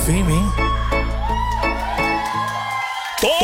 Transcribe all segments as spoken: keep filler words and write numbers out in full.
firme, hein? Top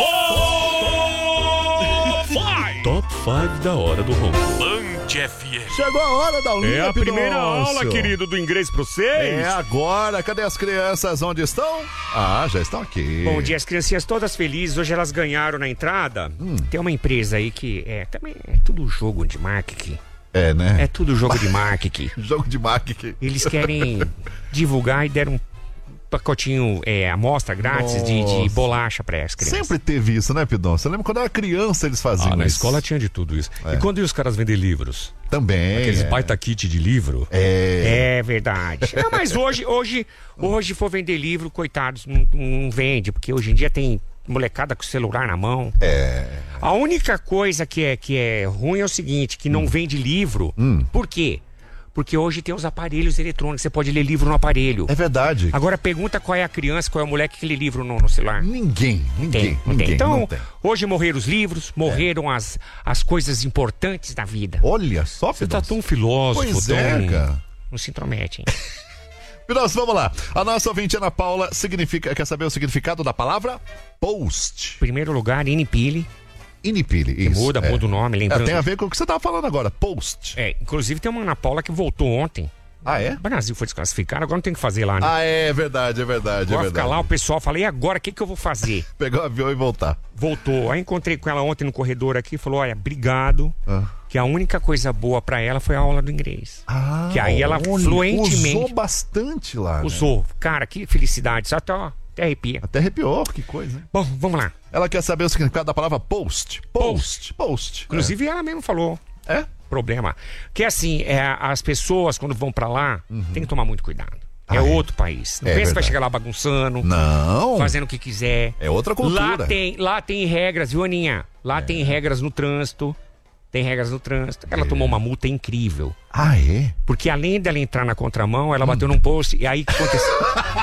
cinco! Top cinco da hora do ronco. Band F M. Chegou a hora da aulinha, É a Pidoncio. primeira aula, querido, do inglês pra vocês. É agora. Cadê as crianças? Onde estão? Ah, já estão aqui. Bom dia, as criancinhas todas felizes. Hoje elas ganharam na entrada. Hum. Tem uma empresa aí que é também é tudo jogo de marketing. É, né? É tudo jogo de marketing. Jogo de marketing. Eles querem divulgar e deram um pacotinho, é, amostra grátis de, de bolacha para as crianças. Sempre teve isso, né, Pidon? Você lembra quando era criança eles faziam Ah, na isso? escola tinha de tudo isso. É. E quando os caras vendem livros? Também. Aqueles é. baita kit de livro? É. É verdade. Não, mas hoje, hoje, hoje for vender livro, coitados, não, não vende, porque hoje em dia tem molecada com o celular na mão. É. A única coisa que é, que é ruim é o seguinte, que não hum. vende livro. Hum. Por quê? Porque hoje tem os aparelhos eletrônicos, você pode ler livro no aparelho. É verdade. Agora pergunta qual é a criança, qual é o moleque que lê livro no, no celular. Ninguém, ninguém, Tem, não ninguém. tem. Então, não tem. hoje morreram os livros, morreram é. as, as coisas importantes da vida. Olha só, Você Pidon. tá tão filósofo, Pois tão... é, cara. Não se intromete, hein? Pidon, vamos lá. A nossa ouvinte Ana Paula significa, quer saber o significado da palavra post? Primeiro lugar, Inipili. Inipili, isso. Muda, é. muda o nome, lembrando. É, tem a ver com o que você tava falando agora, post. É, inclusive tem uma Ana Paula que voltou ontem. Ah, é? O Brasil foi desclassificado, agora não tem o que fazer lá, né? Ah, é verdade, é verdade, Agora é ficar verdade. lá, o pessoal fala, e agora, o que, que eu vou fazer? Pegar o avião e voltar. Voltou. Aí encontrei com ela ontem no corredor aqui e falou, olha, obrigado, Ah. que a única coisa boa pra ela foi a aula do inglês. Ah, Que aí ela olha, fluentemente usou bastante lá, né? usou. Cara, que felicidade. Só até, ó, até arrepia. Até arrepiou, que coisa, hein? Bom, vamos lá. Ela quer saber o significado da palavra post. Post, post. Inclusive ela mesmo falou. É? Problema. Que assim, é, as pessoas quando vão pra lá, Uhum. tem que tomar muito cuidado. Ah, é é? outro país. Não É pensa que vai verdade. chegar lá bagunçando, Não. fazendo o que quiser. É outra cultura. Lá tem, lá tem regras, viu, Aninha? Lá É. tem regras no trânsito. Tem regras no trânsito. Ela É. tomou uma multa incrível. Ah, é? Porque além dela entrar na contramão, ela Hum. bateu num post. E aí o que aconteceu?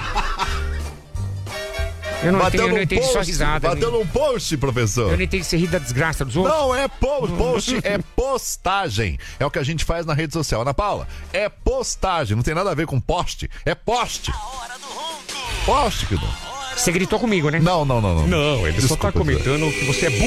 Eu não Bateu entendi, eu não num entendi sua post, risada. bateu Eu num post, professor. não entendi você rir da desgraça dos outros. Não é post, post é postagem. É o que a gente faz na rede social. Ana Paula, é postagem. Não tem nada a ver com poste. É poste. Poste, que não. Você gritou comigo, né? Não, não, não, não. Não, ele só Desculpa, tá comentando que você é burro.